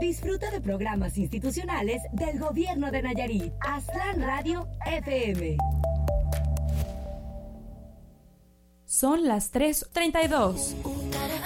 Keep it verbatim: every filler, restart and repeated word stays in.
Disfruta de programas institucionales del Gobierno de Nayarit. Aztlán Radio F M. Son las tres treinta y dos.